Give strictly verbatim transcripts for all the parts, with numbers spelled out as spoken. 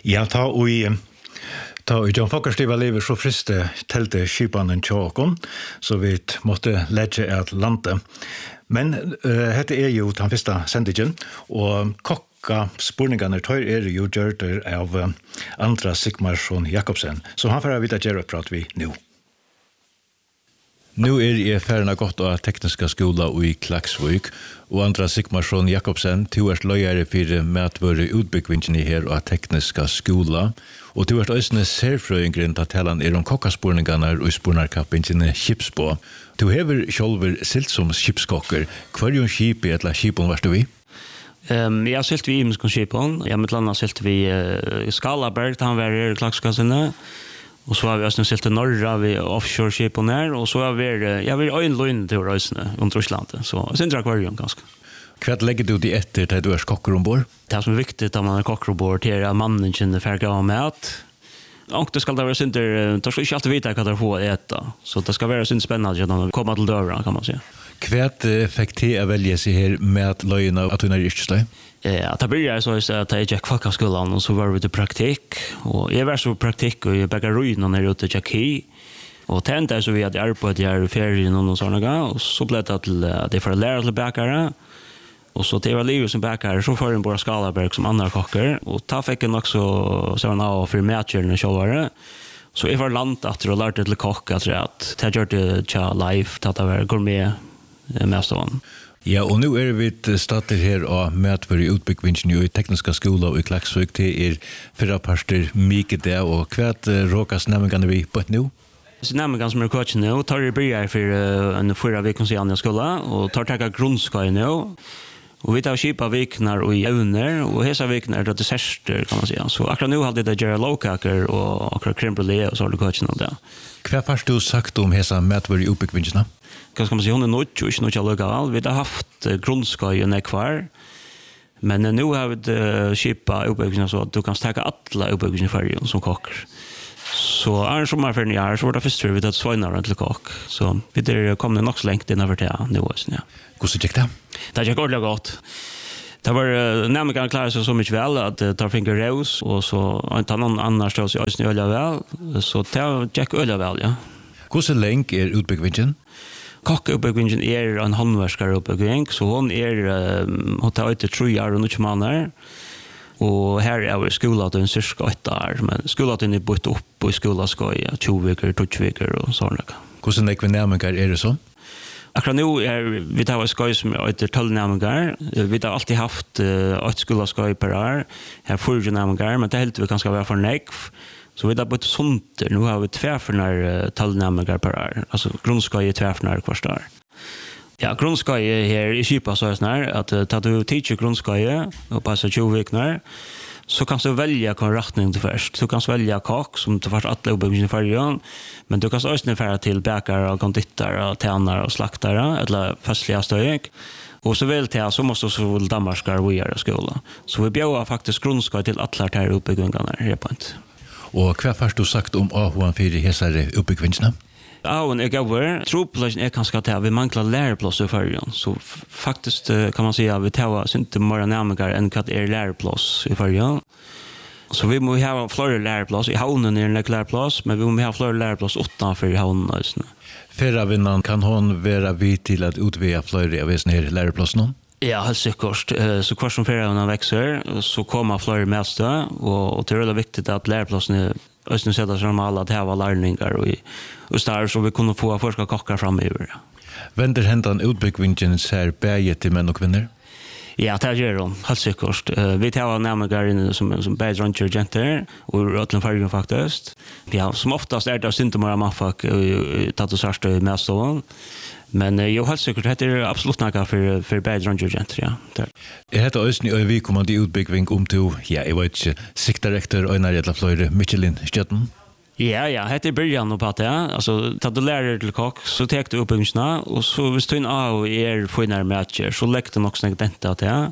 Ja, ta og i Ta og John Fokkerstiva lever så friste telte skipanen tjåkon, så vi måtte legge et lande. Men uh, dette er jo den første sendingen, og kokka spurningene tør er jo gjort av uh, Andras Sigmarsson Jakobsen, så han får vite gjøre prat vi nå. Nu er jeg ferdig godt av tekniska skola i Klaksvik, og Andras Sigmarsson Jakobsen, du er løyere for medvåre utbyggvingene her av tekniska skola, og du er også særfrøyengren til talen er om kokkaspurningene og spurnarkappingene Kipsbå. Du hever sjølver silt som skipskokker. Hva er jo skip i et eller skipon var du i? Um, jeg har silt vi i Imskonsskipon. Jeg har med landet silt vi uh, Skalaberg, han var i Klakskassene. Og så har vi også silt til Norra, vi offshore-skipon her, og så har vi, jeg har vært øynløgn til reisene under Russland, så jeg synes det er akvarium ganske. Hva legger du de etter til du er kokker ombord? Det som er viktig da man er kokker ombord til at mannen kjenner ferdig av mat. Og det skal da være synder, det skal ikke alltid vite hva det får å ete, så det skal være synd spennende når man kommer til døren, kan man si. Hva fikk til å velge seg her med løgene at hun er yrkesløy? Ja, det blir jeg så at jeg gikk folkeskolen, og så var vi til praktikk, og jeg var så praktikk, og jeg begge røyene når jeg ute gikk hi, og tente jeg så vi hadde arbeidet her i ferien og sånne gang, og så ble det til at jeg får lære til bakere, og så til jeg var livet som bakere, så får jeg bare Skalaberg som andre kokker, og da fikk jeg nok så sånn av for matcherne kjølvare, så jeg var landet etter og lærte til kokk, at jeg gjør det til live, til at jeg var gourmet med stående. Ja, og nå er vi starter her og medver i utbyggvingen i tekniska skola og i Klaksvik til er fyrre parter mye det, og hva råkast nærmengene vi på et nå? Så nærmengene som er kvart nå, tar jeg bryr for en fyrre vikens i andre skola, og tar takket grunnskøy nå, og vi tar kjipa vikner og jævner, og hese vikner er det desserter, kan man si. Så akkurat nå hadde det gjøre lovkaker og akkurat krembrulé og så har det kvart nå det. Hva har du sagt om hese medver i utbyggvingen? Hva skal man si, hun er nødt og ikke nødt til å lukke all. Vi har haft grunnskøy og nekvar, men nå har vi kjipa utbyggvingen så at du kan stekke alle utbyggvingen i fergen som kokker. Så er det sommerferien i år, så var det først for vi tatt svøgnere til kokk. Så vi er kommet nok så lengt innenfor det nå. Ja. Hvordan gikk det? Det gikk ordentlig godt. Det var nærmere klare seg så mye vel at det tar finker raus, og så tar noen annen støs i øyne øyne vel, så det gikk øyne vel, ja. Hvordan lenge er utbyggvingen? Kokkeutbyggingen er en håndverskaruppbygging, så hun er, um, hun tar ut i tre år og noen måneder, og her er vi skolen cirka åtte år, men skolen er bytt opp i skolenskøy, tjue veker, tjue veker og sånn. Hvordan er det nærmengar er det sånn? Akkurat nå er vi tar skøy som er etter tolv nærmengar. Vi har alltid haft åtte uh, skolenskøy per år, her fyrre nærmengar, men det er helt vi kanskje være for nekv. Så vi har bytt sånt, nu har vi tvärförnar tallnämningar per år. Alltså grundskoj är tvärförnar kvarst år. Ja, grundskoj är här i Kipa så är snär att ta du teacher grundskoj och passa tjue veckor så kan du välja kon rättning till först. Du kan välja kock som du först alla uppbyggnaden i färjan, men du kan också ungefär till bakare och konditor och tjänare och slaktare eller festliga stöjk. Och så väl till så måste så väl Danmarkar vi göra skola. Så vi bjöd faktiskt grundskoj till alla här uppbyggnaderna här på ett. Og hva har du sagt om Ahoan for hesare uppbyggvingsene? Ahoan er gaver. Troplassen er kanskje at vi mangler læreplass i fergen. Så faktisk kan man si at vi tar synte mer nærmere enn hva er læreplass i fergen. Så vi må ha flere læreplass. I havnen er en læreplass, men vi må ha flere læreplass utenfor i havnen. Ferravinnan, kan hon være vid til at utvida flere av disse læreplassene? Ja, helt sikkert. Så hver som ferien växer så kommer flere medstø, og det er veldig viktig at læreplassene østene setter seg normalt at det var lærninger og, og større, så vi kunne få forska kokker fremover. Vender hentan utbyggvingen ser bæget til menn og kvinner? Ja, det gjør de, helt sikkert. Vi tar nærmere som, som bæget rundt og jenter, og røtlen fergen faktisk. Ja, som oftast er det syntemere mannfak tatt og sørste i medstålen. Men uh, jo, helt sikkert, det er absolutt noe for, for bedre røntgenjenter, ja. Der. Er dette også en øyekommende utbygging om til, ja, jeg vet ikke, sikter etter øyne eller flere Michelin-stjøtten? Ja, ja, det er begynnelsen på det, ja. Altså, da du lærer til kokk, så tek du oppbyggingene, og så hvis du av er finere matcher, så legger du nok sånn dente av det,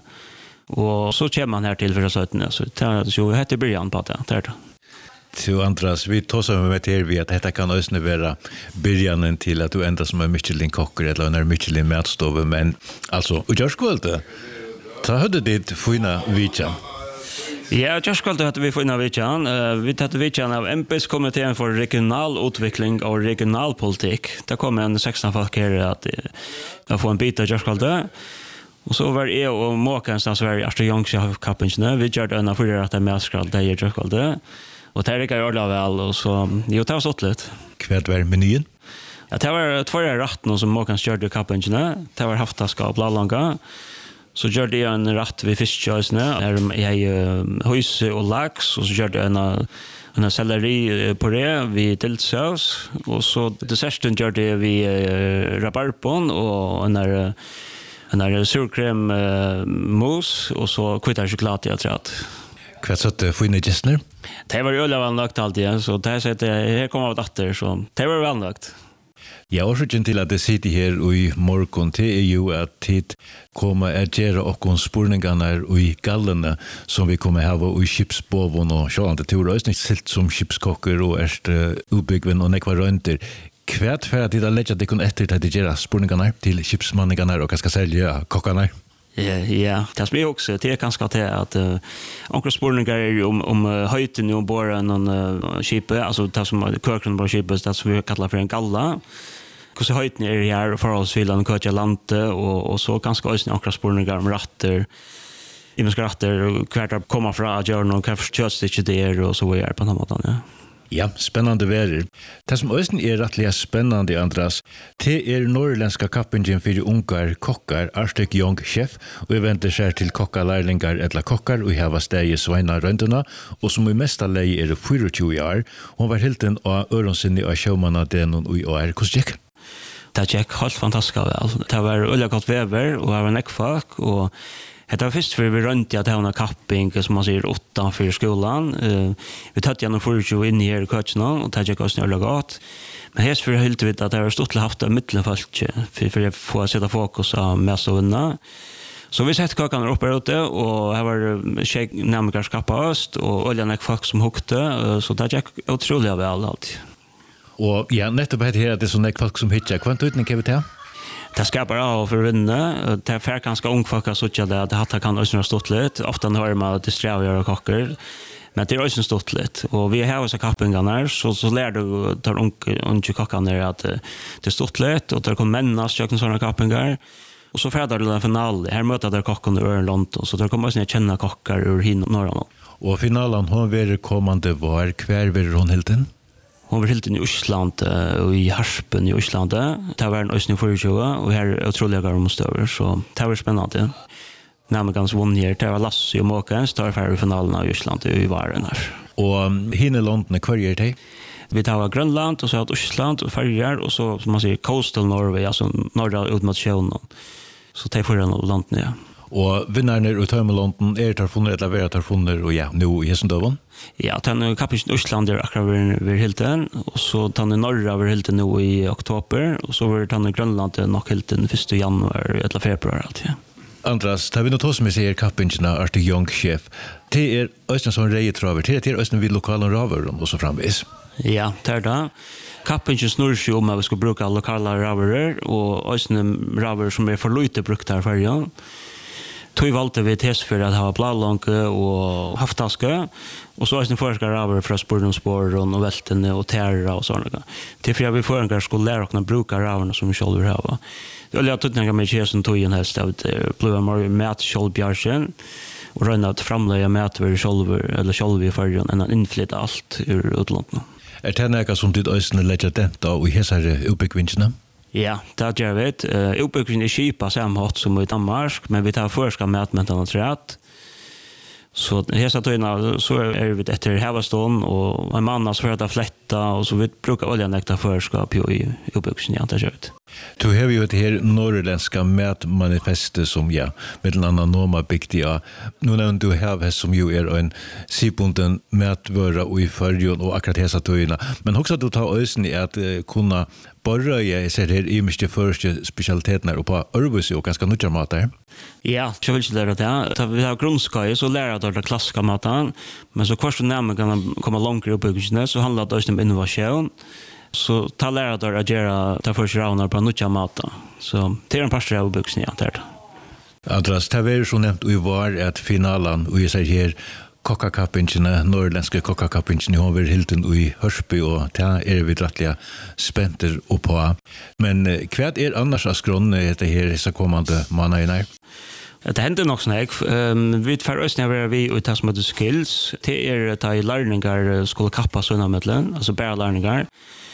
og så kommer man her til for å søtte så det er jo, det er begynnelsen på det, det er det. Til Andras, vi tar som med til vi at dette kan også være begynnelsen til at du ender som en Michelin-kokker eller en Michelin-matstove, men altså, og gjør skål det. Ta høyde ditt fina vidtja. Ja, jag ska att vi får innan veckan. Vi tar veckan av M P:s kommittén för regional utveckling och regionalpolitik. Det kommer en sexton folk här att jag får en bit av jag ska det. Och så var jag och Måkan i Sverige Astrid Youngsha kappen. Vi gjorde en av fyra att det med ska det jag ska det. Och det är jag väl och så jo tar så lite. Kvart var menyn. Ja, det var två rätter som Måkan körde kappen. Det var haftaska blalanga. Så gör det en rätt vid fiskkösna. Där jag höjs och lax och så gör det en en selleri på det vid tillsås och så desserten gör det vid rabarbon och en där en där surkrem mousse och så kvittar choklad jag tror att. Kvart så att få in i gästner. Det var ju väl lagt alltid så det så att här kommer av dotter så det var väl lagt. Ja, orsaken til at det sitter her i morgon til er jo at tid kommer at gjøre okkon spurningarna i gallene som vi kommer hava i skipsbovon og sjålande tur og ikke silt som skipskokker og erst utbyggven og nekva røynter. Hvert for at det er lett at det kunne etter til at gjøre spurningarna til skipsmanningarna og ganske særlig kokkarna? Ja, ja, det som är också det är ganska till att uh, onkel spårningar om om uh, höjden och bara någon uh, skip alltså det som körkron på skipet det som vi kallar för en galla. Hur så höjden är det här för oss vill han köra lante och och så ganska ösn onkel spårningar om ratter. I måste ratter och kvart komma från att göra någon kanske körs det där och så är på den måten ja. Ja, spennande verer. Det som også er rettelig spennende, Andras, det er norrländska kappingen for ungar kokkar, Arstek Young chef, og jeg venter seg til kokkalærlingar eller kokkar, og hava steg i Sveina Rønduna, og som i mesta lei er tjuefire år. Hun var helt en av øronsinni av sjåmanna denon i år. Hvordan gikk? Det gikk helt fantastisk vel. Det var øyla godt vever, og det var nekkfak, og det var först för vi runt att ha en kapping som man säger åtta för skolan. Uh, vi tatt gjennom tjuefire in här i coachen och det gick oss några gott. Men här för helt vet att det har stått haft ett mittenfalt för för att få sätta fokus på mest och vinna. Så vi sett kakan uppe ute och här var shake nämligen skapa öst och oljan gick fax som hukte så det gick otroligt väl allt. Och ja, nettopp heter det att det är så nek folk som hittar. Kvant utning kan vi ta? Det skapar av för vinna. Det är för ganska ung folk så att det att kan också stått lite. Ofta hör man att det strävar och kockar. Men det är också stått lite. Och vi har så kappingarna så så lär du tar ung unga kockarna att det stått lite och det kommer männas köken såna kappingar. Och så färdar det en final. Här möter där kockarna ur London så där kommer också känna kockar ur hin norra. Och finalen hon blir kommande var kvar vid hon hilten. Hon var helt i Island och i Harspen i Island. Det var en ösning för tjugo och här är otroliga garmostöver så det var spännande. Nämligen ganska vunnier. Det var Lasse och Måken står för finalen i Island i varen här. Och hinner London kvar är det? Vi tar Grönland och så har Island och Färjar och så som man säger Coastal Norway, alltså norra ut mot sjön. Så det får en London, ja. Og vinnerne ut Tømme London er tar funnet eller være tar funnet og ja, nå i Hesendøven? Ja, den kappen Østland er akkurat ved Hilden, og så den i Norra ved Hilden nå i oktober, og så var den i Grønland nok Hilden første januar eller februar alt, ja. Andras, det er vi nå to som vi sier kappingene Arstek Young chef. Det er Østland som reietraver, det er Østland vid lokalen raver og så framvis. Ja, det er det. Kappingen snurrer seg om at vi skal bruke lokale raverer, og Østland raver som er for lite brukt her for ja. Tog valgte vi test för att ha bladlånke och haftaske och så är det forskare över från spårdomsspår och välten och terra och sådana. Till för att vi forskare skulle lära oss att bruka ravarna som vi själva har. Det är lätt att tänka mig att som tog en häst av det blev mer mät självbjärsen och röna att framlägga mätver själva eller själva i färgen än att inflytta allt ur utlandet. Är det något som du ösnen lägger detta och i hela uppbyggvingarna? Ja, det gör vi. Uh, Uppbyggningen är kipa samma som i Danmark, men vi tar förska mätmäntan och trätt. Så hela tiden så är vi efter hävastånd och en mannas för att flätta och så vi brukar oljan äkta förskap i uppbyggningen. Ja, det gör vi. Du har ju det här norrländska mätmanifestet som ja, med en annan norma bygdiga. Nu när du har som ju är en sibunden mätvöra och i färgen och akkurat hela tiden. Men också att du tar ösen i att uh, kunna bara jag ser här i mycket första specialiteterna och på Örvus och ganska nutja mat där. Ja, jag vill inte lära det. Vi har grundskola så lär jag det klassiska maten. Men så kvar så närmare kan komma långt i uppbyggningen så handlar det om innovation. Så ta lära dig att göra ta första raunar på nutja maten. Så det är en par av uppbyggningen där. Andras, det var så nämnt i var att finalen och jag säger här kokkakappingene, norrländske kokkakappingene, hon var hilden i Hørsby, og det er vi rettelig spenter på. Men hva er annars av skrån etter her disse kommende månedene? Det hender nok sånn, um, vi tar oss når vi er i det som heter skills, det er at de lærninger skulle kappes under midlen, altså bare lærninger.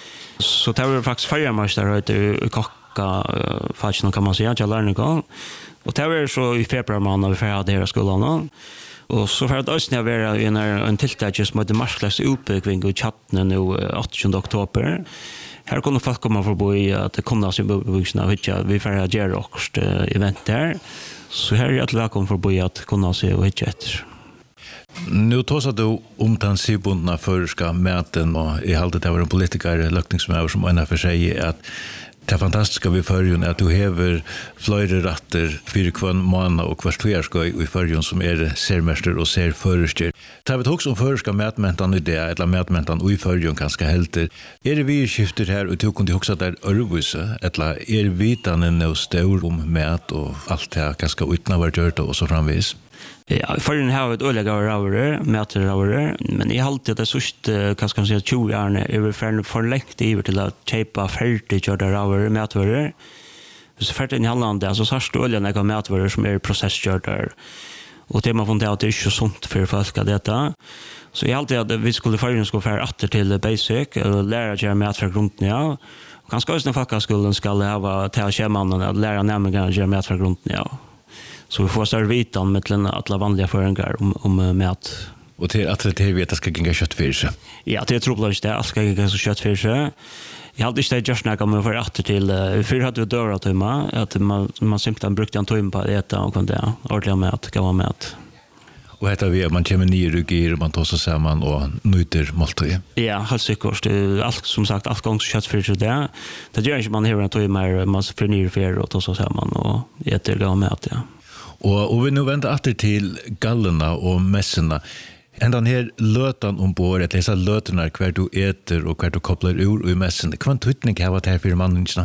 Så det var faktisk fergemøster i kokka, faktisk kan man si, at jeg lærninger. Og det var så i februar måned vi ferdig her i skolen. Og så for at oss når vi er i en tiltak som heter Marsklags utbygging i chatten nå åttende oktober. Her kunne folk komme forbi at det kunne sin bebyggelse av hitja. Vi får gjøre også event der. Så her er jeg velkommen forbi at kunne se og hitja etter. Nu tås at du om den sibundna føreska meten, og jeg halte det var en politiker løkningsmøver som ena for seg at det fantastiske vi førjun er at du hever flere ratter fyrir kvann måned og hver tvearskøy i førjun som er sermester og serførerstyr. Det har vi også om føreska metmentan i det, eller metmentan i førjun kanskje helter. Er det vi skifter her, og du kunne også at det er ørvise, eller er vitanen noe stor om met og alt det kanskje utna var gjørt og så framvis? Ja, förrän har vi ett olika raurer, mäter raurer, men i allt det sust kan man säga tjugo år är vi för för längt över till att köpa färdigt gjorda raurer mätvaror. Så färdigt i Halland alltså så står oljan några mätvaror som är processgjorda. Och det man funderar att det är så sunt för folk att detta. Så i allt det att vi skulle förrän ska för åter till basic och lära göra mätvar grunden ja. Och kanske också den fackskolan ska ha till scheman att lära nämligen göra mätvar grunden ja. Så vi får större vitan med alla vanliga föringar om, om mat. Och till att det vet att ska gänga kött för sig? Ja, det tror jag inte. Allt ska gänga så kött för sig. Jag hade inte just när jag kom för åter till... För hade vi dörrar till mig. Att man, man simpelthen brukte en timme på att äta och kunde ordentliga mat, gammal mat. Och heter vi att man kommer ner och gir och man tar sig samman och nöjter måltid? Ja, helt säkert. Allt, som sagt, allt gångs kött för sig det. Det gör inte man här en timme. Man får ner för och tar sig samman och äter gammal mat, ja. Og, og vi nu venter atter til gallena og messena. En den her løtan ombord, at disse løtene hver du eter og hver du kopplar ur i messen. Hva tøytning har det her for manningene?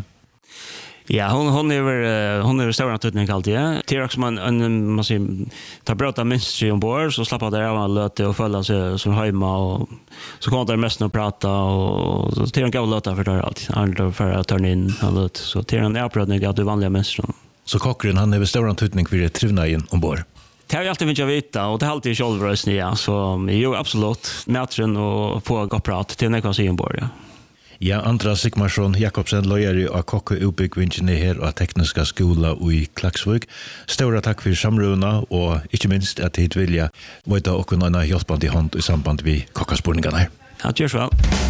Ja, hon hon är hon är stor naturligt alltid. Det är också man en man säger ta bröta minst ombord så slappar där av löte och följa sig som hemma och så kommer det mest att prata och så till en gång låta för det allt. Andra för att ta in löt så till en upprödning att du vanliga människor. Så kockren han är väl stor antydning för det trivnajen ombord. Det har jag alltid vill veta och det har alltid självrösning ja så jo absolut mätren och få gå prat till när kan se ombord ja. Ja, Andra Sigmarsson Jakobsen lojeri av kokk- og utbyggvingene her av tekniska skola i Klaksvik. Stora takk for samruna og ikke minst at hit vilja vite åkken en hjelpende hånd i samband med kokkaspurningene her. Ja, det gjør så vel.